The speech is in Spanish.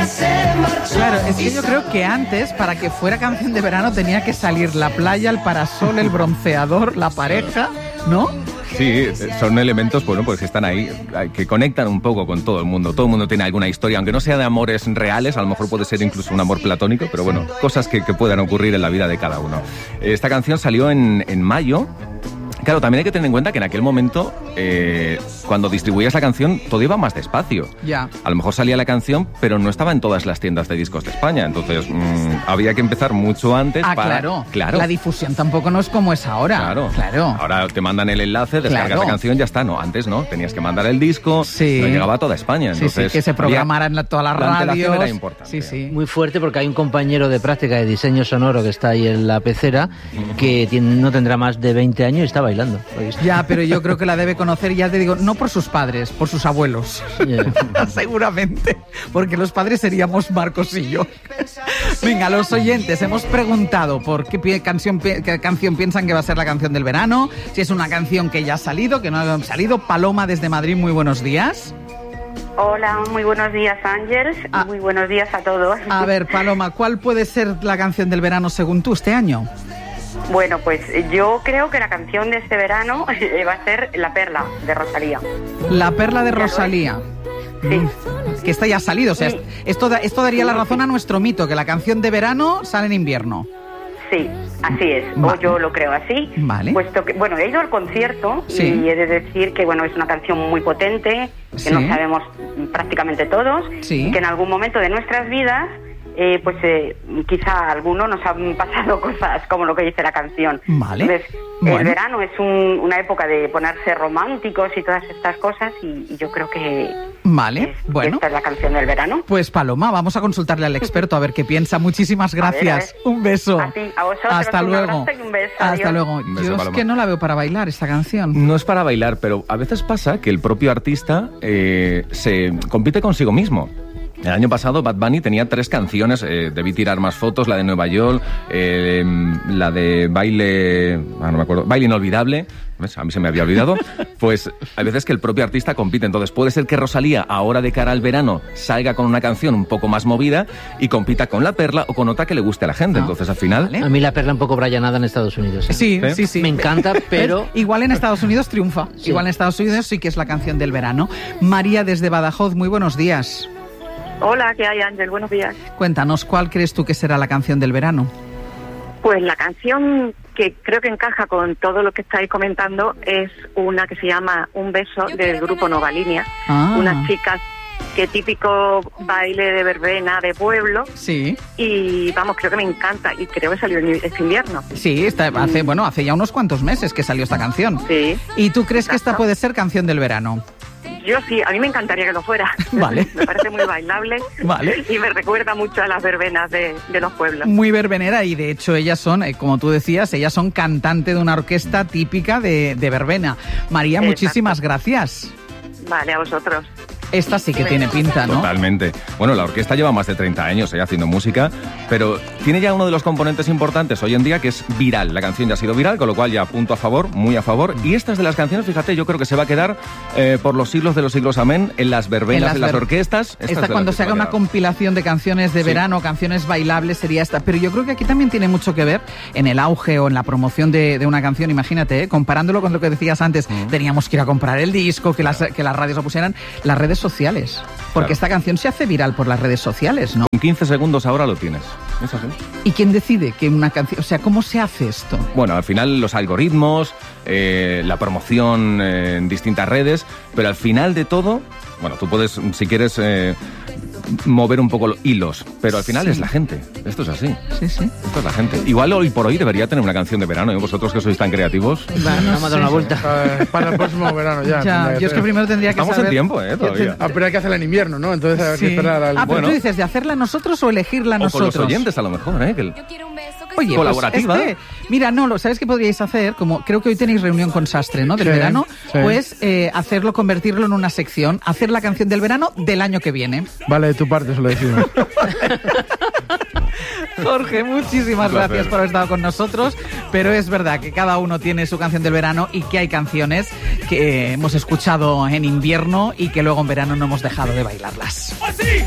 Claro, es que yo creo que antes, para que fuera canción de verano, tenía que salir la playa, el parasol, el bronceador, la pareja, ¿no? Sí, son elementos, bueno, pues que están ahí, que conectan un poco con todo el mundo. Todo el mundo tiene alguna historia, aunque no sea de amores reales, a lo mejor puede ser incluso un amor platónico, pero bueno, cosas que puedan ocurrir en la vida de cada uno. Esta canción salió en mayo. Claro, también hay que tener en cuenta que en aquel momento, cuando distribuías la canción, todo iba más despacio. Ya. A lo mejor salía la canción, pero no estaba en todas las tiendas de discos de España. Entonces, había que empezar mucho antes para... Claro. La difusión tampoco no es como es ahora. Claro. Ahora te mandan el enlace, descargas la canción, ya está. No, antes no. Tenías que mandar el disco, no llegaba a toda España. Entonces, que se programara en todas las radios. Era importante. Sí. Muy fuerte, porque hay un compañero de práctica de diseño sonoro que está ahí en la pecera, que no tendrá más de 20 años y está bailando. Ya, pero yo creo que la debe conocer, ya te digo, no por sus padres, por sus abuelos. Yeah. Seguramente, porque los padres seríamos Marcos y yo. Venga, los oyentes, hemos preguntado por qué canción piensan que va a ser la canción del verano, si es una canción que ya ha salido, que no ha salido. Paloma desde Madrid, muy buenos días. Hola, muy buenos días, Ángels, y muy buenos días a todos. A ver, Paloma, ¿cuál puede ser la canción del verano según tú este año? Bueno, pues yo creo que la canción de este verano va a ser La Perla, de Rosalía. La Perla de Rosalía. Sí. Que esta ya ha salido, o sea, esto daría la razón a nuestro mito, que la canción de verano sale en invierno. Sí, así es, o yo lo creo así. Vale. Puesto que, bueno, he ido al concierto y he de decir que, bueno, es una canción muy potente, que nos sabemos prácticamente todos, y que en algún momento de nuestras vidas quizá a algunos nos han pasado cosas como lo que dice la canción. Vale. Entonces, el verano es una época de ponerse románticos y todas estas cosas, y yo creo que esta es la canción del verano. Pues Paloma, vamos a consultarle al experto a ver qué piensa. Muchísimas gracias. A ver. Un beso. A ti, a vosotros. Hasta luego. Y un beso. Hasta luego. Un beso, yo Paloma. Es que no la veo para bailar esta canción. No es para bailar, pero a veces pasa que el propio artista se compite consigo mismo. El año pasado Bad Bunny tenía 3 canciones, debí tirar más fotos, la de Nueva York, la de Baile, no me acuerdo, Baile Inolvidable, ¿ves? A mí se me había olvidado. Pues hay veces que el propio artista compite, entonces puede ser que Rosalía ahora de cara al verano salga con una canción un poco más movida y compita con La Perla o con otra que le guste a la gente, entonces al final... ¿Vale? A mí La Perla un poco brayanada en Estados Unidos. Sí. Me encanta, pero... Igual en Estados Unidos triunfa, igual en Estados Unidos sí que es la canción del verano. María desde Badajoz, muy buenos días. Hola, ¿qué hay, Ángel? Buenos días. Cuéntanos, ¿cuál crees tú que será la canción del verano? Pues la canción que creo que encaja con todo lo que estáis comentando es una que se llama Un beso, del grupo Nova Línea. Unas chicas que típico baile de verbena de pueblo. Sí. Y vamos, creo que me encanta y creo que salió este invierno. Sí, hace ya unos cuantos meses que salió esta canción. Sí. ¿Y tú crees que esta puede ser canción del verano? Yo sí, a mí me encantaría que lo fuera. Vale. Me parece muy bailable. Vale. Y me recuerda mucho a las verbenas de los pueblos. Muy verbenera, y de hecho ellas son, como tú decías, ellas son cantante de una orquesta típica de verbena. María, muchísimas gracias. Vale, a vosotros. Esta sí que tiene pinta, ¿no? Totalmente. Bueno, la orquesta lleva más de 30 años haciendo música, pero tiene ya uno de los componentes importantes hoy en día, que es viral. La canción ya ha sido viral, con lo cual ya punto a favor, muy a favor. Y esta es de las canciones, fíjate, yo creo que se va a quedar por los siglos de los siglos, amén, en las verbenas, en las orquestas. Esta cuando se haga una compilación de canciones de verano, canciones bailables, sería esta. Pero yo creo que aquí también tiene mucho que ver en el auge o en la promoción de una canción. Imagínate, comparándolo con lo que decías antes, teníamos que ir a comprar el disco, que las radios lo pusieran, las redes sociales. Porque esta canción se hace viral por las redes sociales, ¿no? En 15 segundos ahora lo tienes. ¿Es así? ¿Y quién decide que una canción... O sea, ¿cómo se hace esto? Bueno, al final los algoritmos, la promoción en distintas redes, pero al final de todo, bueno, tú puedes, si quieres... mover un poco los hilos, pero al final es la gente. Esto es así. Sí. Esto es la gente. Igual hoy por hoy debería tener una canción de verano, ¿eh? Vosotros que sois tan creativos. Vamos a dar una vuelta. Para el próximo verano ya. Yo es que primero tendría que Estamos saber... en tiempo, todavía. Pero hay que hacerla en invierno, ¿no? Entonces hay que esperar al... pero tú dices, ¿de hacerla nosotros o elegirla nosotros? O con los oyentes, a lo mejor, ¿eh? Oye, colaborativa. Pues mira, ¿sabes qué podríais hacer? Como creo que hoy tenéis reunión con Sastre, ¿no? Del verano. Sí. Pues convertirlo en una sección, hacer la canción del verano del año que viene. Vale, de tu parte, eso lo decimos. Jorge, muchísimas gracias por haber estado con nosotros, pero es verdad que cada uno tiene su canción del verano y que hay canciones que hemos escuchado en invierno y que luego en verano no hemos dejado de bailarlas.